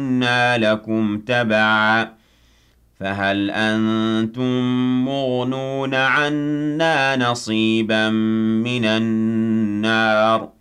كُنَّا لَكُمْ تَبَعًا فَهَلْ أَنتُم مُّغْنُونَ عَنَّا نَصِيبًا مِّنَ النَّارِ